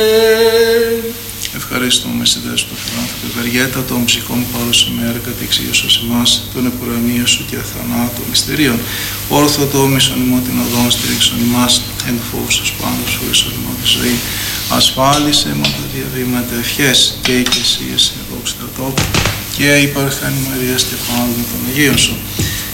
Ευχαριστούμε στη δέσου του φιλάνθρωπου ευεργέτα των ψυχών παρούσε μέρα κατεξίωσος ημάς των επουρανίων σου και αθανάτων μυστηρίων. Ορθοδόμησον ημών την οδόν στηρίξον ημάς εν φόβους τους πάντως φοβήσον ημών τη ζωή. Ασφάλισε ημών τα διαβήματα ευχές και η εκκλησία σε δόξα τόπου και η παρθένη Μαρία Στεφάνου των Αγίων σου.